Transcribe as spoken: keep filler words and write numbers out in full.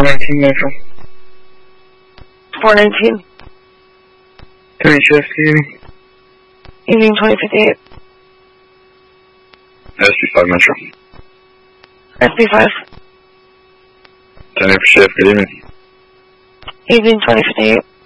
nineteen Metro. four nineteen. Tony Chef, good evening. Evening twenty fifty-eight. S P five Metro. S P five. Tony Chef, good evening. Evening twenty fifty-eight.